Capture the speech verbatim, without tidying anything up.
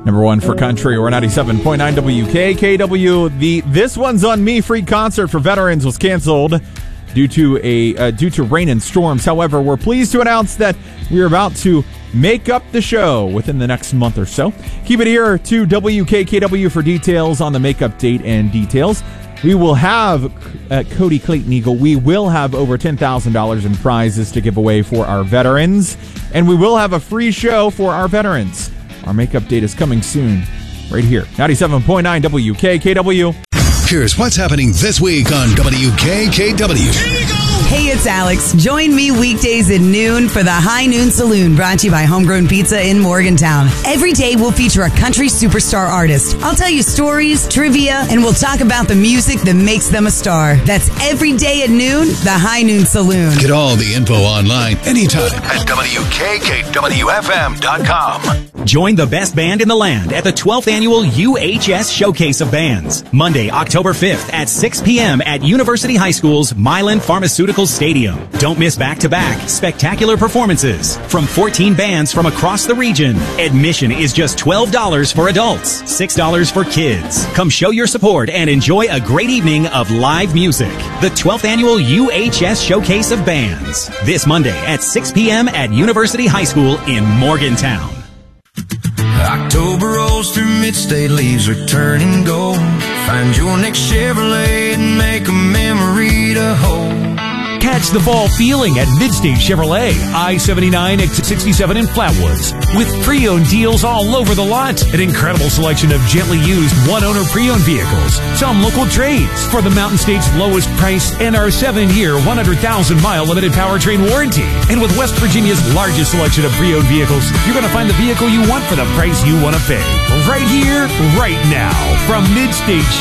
Number one for country, or ninety-seven point nine W K K W. The This One's on Me free concert for veterans was canceled due to a uh, due to rain and storms. However, we're pleased to announce that we are about to make up the show within the next month or so. Keep it here to W K K W for details on the makeup date and details. We will have uh, Cody Clayton Eagle. We will have over ten thousand dollars in prizes to give away for our veterans, and we will have a free show for our veterans. Our makeup date is coming soon, right here. ninety-seven point nine W K K W. Here's what's happening this week on W K K W. Hey, it's Alex. Join me weekdays at noon for the High Noon Saloon, brought to you by Homegrown Pizza in Morgantown. Every day we'll feature a country superstar artist. I'll tell you stories, trivia, and we'll talk about the music that makes them a star. That's every day at noon, the High Noon Saloon. Get all the info online anytime at W K K W F M dot com. Join the best band in the land at the twelfth Annual U H S Showcase of Bands, Monday, October fifth at six p.m. at University High School's Milan Pharmaceutical Stadium. Don't miss back-to-back spectacular performances from fourteen bands from across the region. Admission is just twelve dollars for adults, six dollars for kids. Come show your support and enjoy a great evening of live music. The twelfth Annual U H S Showcase of Bands, this Monday at six p.m. at University High School in Morgantown. October rolls through Mid-State, leaves are turning gold. Find your next Chevrolet and make a memory to hold. Catch the fall feeling at Mid-State Chevrolet, I seventy-nine, Exit sixty-seven in Flatwoods. With pre-owned deals all over the lot. An incredible selection of gently used one-owner pre-owned vehicles. Some local trades for the Mountain State's lowest price and our seven-year, one hundred thousand mile limited powertrain warranty. And with West Virginia's largest selection of pre-owned vehicles, you're going to find the vehicle you want for the price you want to pay. Right here, right now. From Mid-State